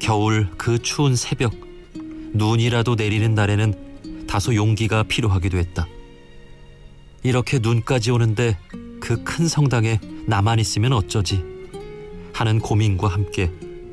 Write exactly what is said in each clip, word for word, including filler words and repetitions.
겨울 그 추운 새벽, 눈이라도 내리는 날에는 다소 용기가 필요하기도 했다. 이렇게 눈까지 오는데 그 큰 성당에 나만 있으면 어쩌지 하는 고민과 함께,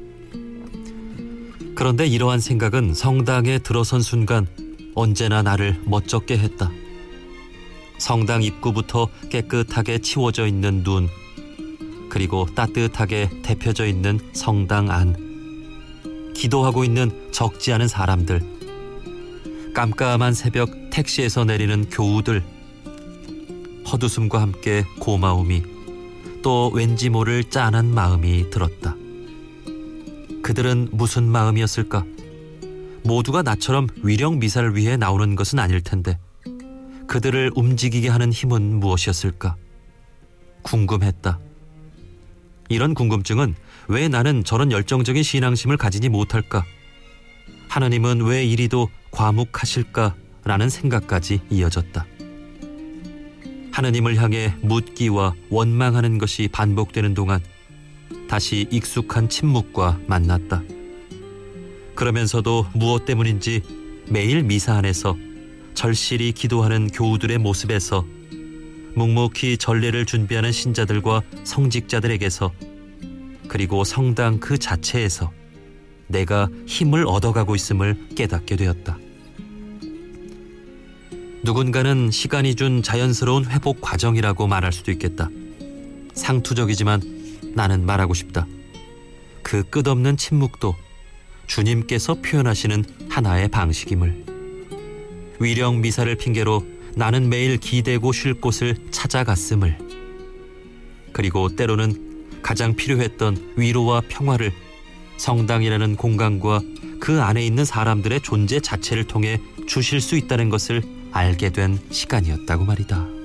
그런데 이러한 생각은 성당에 들어선 순간 언제나 나를 멋쩍게 했다. 성당 입구부터 깨끗하게 치워져 있는 눈, 그리고 따뜻하게 데펴져 있는 성당 안, 기도하고 있는 적지 않은 사람들, 깜깜한 새벽 택시에서 내리는 교우들, 헛웃음과 함께 고마움이, 또 왠지 모를 짠한 마음이 들었다. 그들은 무슨 마음이었을까? 모두가 나처럼 위령 미사를 위해 나오는 것은 아닐 텐데 그들을 움직이게 하는 힘은 무엇이었을까? 궁금했다. 이런 궁금증은 왜 나는 저런 열정적인 신앙심을 가지지 못할까? 하나님은 왜 이리도 과묵하실까라는 생각까지 이어졌다. 하나님을 향해 묻기와 원망하는 것이 반복되는 동안 다시 익숙한 침묵과 만났다. 그러면서도 무엇 때문인지 매일 미사 안에서 절실히 기도하는 교우들의 모습에서, 묵묵히 전례를 준비하는 신자들과 성직자들에게서, 그리고 성당 그 자체에서 내가 힘을 얻어가고 있음을 깨닫게 되었다. 누군가는 시간이 준 자연스러운 회복 과정이라고 말할 수도 있겠다. 상투적이지만 나는 말하고 싶다. 그 끝없는 침묵도 주님께서 표현하시는 하나의 방식임을. 위령 미사를 핑계로 나는 매일 기대고 쉴 곳을 찾아갔음을. 그리고 때로는 가장 필요했던 위로와 평화를 성당이라는 공간과 그 안에 있는 사람들의 존재 자체를 통해 주실 수 있다는 것을 알게 된 시간이었다고 말이다.